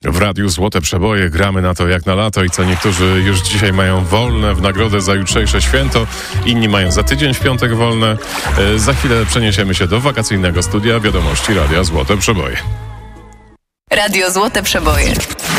W Radiu Złote Przeboje gramy na to jak na lato i co niektórzy już dzisiaj mają wolne w nagrodę za jutrzejsze święto, inni mają za tydzień w piątek wolne. Za chwilę przeniesiemy się do wakacyjnego studia wiadomości Radia Złote Przeboje. Radio Złote Przeboje.